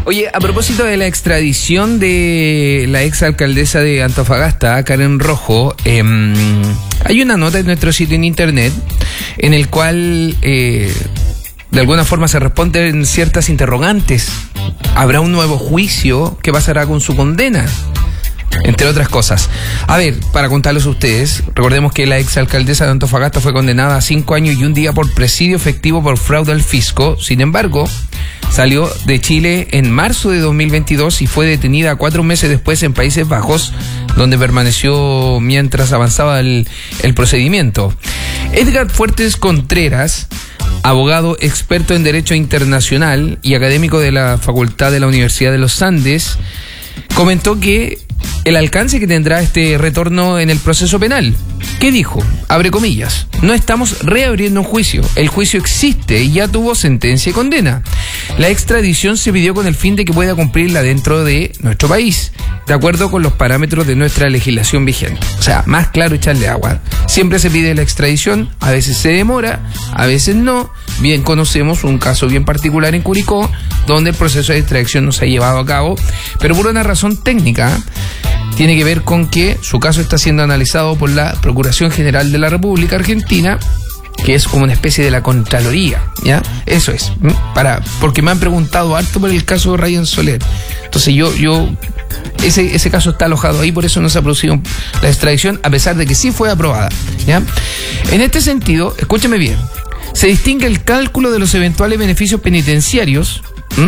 Oye, a propósito de la extradición de la exalcaldesa de Antofagasta, Karen Rojo, hay una nota en nuestro sitio en internet en el cual de alguna forma se responden ciertas interrogantes. ¿Habrá un nuevo juicio? ¿Qué pasará con su condena? Entre otras cosas. A ver, para contarles a ustedes, recordemos que la exalcaldesa de Antofagasta fue condenada a 5 años y un día por presidio efectivo por fraude al fisco. Sin embargo, salió de Chile en marzo de 2022 y fue detenida 4 meses después en Países Bajos, donde permaneció mientras avanzaba el procedimiento. Edgar Fuertes Contreras, abogado experto en Derecho Internacional y académico de la Facultad de la Universidad de los Andes, comentó que el alcance que tendrá este retorno en el proceso penal. ¿Qué dijo? Abre comillas. No estamos reabriendo un juicio. El juicio existe y ya tuvo sentencia y condena. La extradición se pidió con el fin de que pueda cumplirla dentro de nuestro país, de acuerdo con los parámetros de nuestra legislación vigente. O sea, más claro echarle agua. Siempre se pide la extradición, a veces se demora, a veces no. Bien conocemos un caso bien particular en Curicó, donde el proceso de extradición no se ha llevado a cabo, pero por una razón técnica. Tiene que ver con que su caso está siendo analizado por la Procuración General de la República Argentina, que es como una especie de la Contraloría, ¿ya? Eso es, porque me han preguntado harto por el caso de Ryan Soler. Entonces ese caso está alojado ahí, por eso no se ha producido la extradición, a pesar de que sí fue aprobada, ¿ya? En este sentido, escúchame bien, se distingue el cálculo de los eventuales beneficios penitenciarios.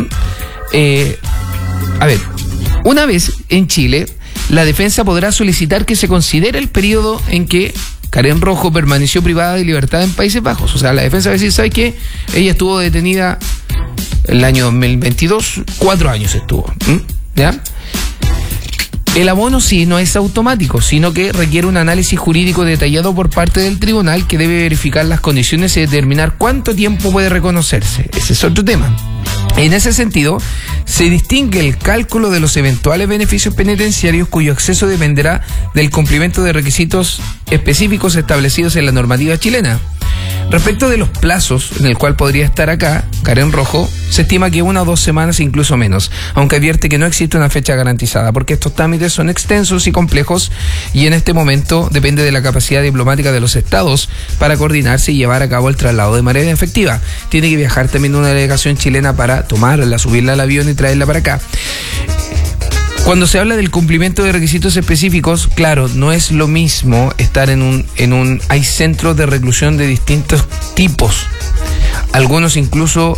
Una vez en Chile, la defensa podrá solicitar que se considere el periodo en que Karen Rojo permaneció privada de libertad en Países Bajos. O sea, la defensa va a decir, ¿sabe qué? Ella estuvo detenida el año 2022, 4 años estuvo, ¿ya? El abono sí no es automático, sino que requiere un análisis jurídico detallado por parte del tribunal, que debe verificar las condiciones y determinar cuánto tiempo puede reconocerse. Ese es otro tema. En ese sentido, se distingue el cálculo de los eventuales beneficios penitenciarios, cuyo acceso dependerá del cumplimiento de requisitos específicos establecidos en la normativa chilena. Respecto de los plazos en el cual podría estar acá Karen Rojo, se estima que 1 o 2 semanas, incluso menos, aunque advierte que no existe una fecha garantizada, porque estos trámites son extensos y complejos, y en este momento depende de la capacidad diplomática de los estados para coordinarse y llevar a cabo el traslado de manera efectiva. Tiene que viajar también una delegación chilena para tomarla, subirla al avión y traerla para acá. Cuando se habla del cumplimiento de requisitos específicos, claro, no es lo mismo estar hay centros de distintos tipos. Algunos incluso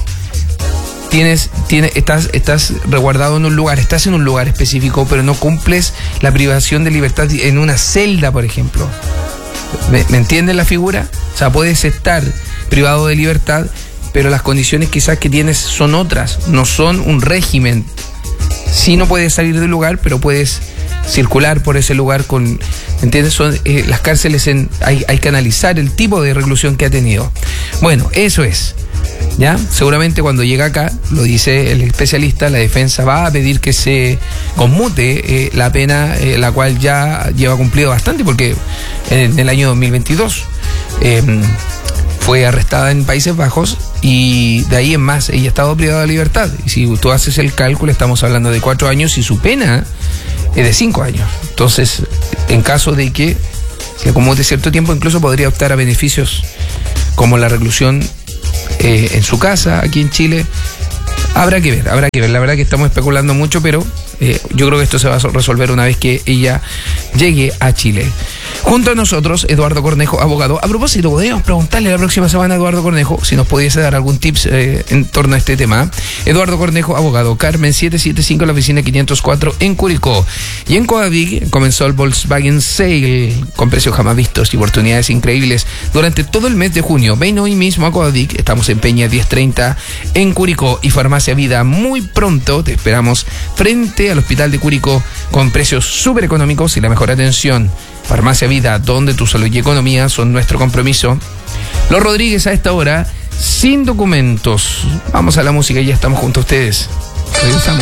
estás resguardado en un lugar, estás en un lugar específico, pero no cumples la privación de libertad en una celda, por ejemplo. ¿Me entienden la figura? O sea, puedes estar privado de libertad, pero las condiciones quizás que tienes son otras, no son un régimen. Sí, no puedes salir del lugar, pero puedes circular por ese lugar con, ¿entiendes? Las cárceles hay que analizar el tipo de reclusión que ha tenido. Bueno, eso es, ¿ya? Seguramente cuando llega acá, lo dice el especialista, la defensa va a pedir que se conmute la pena, la cual ya lleva cumplido bastante, porque en el año 2022 fue arrestada en Países Bajos y de ahí en más ella ha estado privada de libertad. Y si tú haces el cálculo, estamos hablando de 4 años y su pena es de 5 años. Entonces, en caso de que se acomode cierto tiempo, incluso podría optar a beneficios como la reclusión en su casa, aquí en Chile. Habrá que ver. La verdad que estamos especulando mucho, pero yo creo que esto se va a resolver una vez que ella llegue a Chile. Junto a nosotros, Eduardo Cornejo, abogado. A propósito, podríamos preguntarle la próxima semana a Eduardo Cornejo si nos pudiese dar algún tips en torno a este tema. Eduardo Cornejo, abogado. Carmen 775, la oficina 504 en Curicó. Y en Coavig comenzó el Volkswagen Sale, con precios jamás vistos y oportunidades increíbles durante todo el mes de junio. Ven hoy mismo a Coavig, estamos en Peña 1030 en Curicó, y Farmacia Vida. Muy pronto te esperamos frente al Hospital de Curicó con precios súper económicos y la mejor atención. Farmacia Vida, donde tu salud y economía son nuestro compromiso. Los Rodríguez a esta hora, sin documentos. Vamos a la música y ya estamos junto a ustedes. Regresamos.